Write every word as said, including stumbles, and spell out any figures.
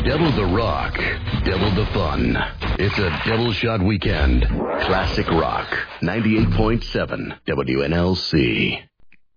Double the rock, double the fun. It's a double shot weekend. Classic Rock, ninety-eight point seven W N L C.